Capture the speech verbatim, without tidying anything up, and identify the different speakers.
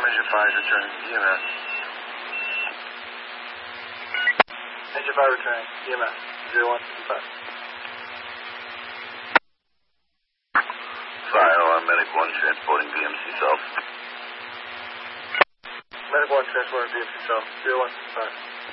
Speaker 1: Engine five returning E M S. Engine five returning E M S zero one two five.
Speaker 2: Fire on Medic one transporting B M C South.
Speaker 1: Medic one transporting B M C South zero one two five.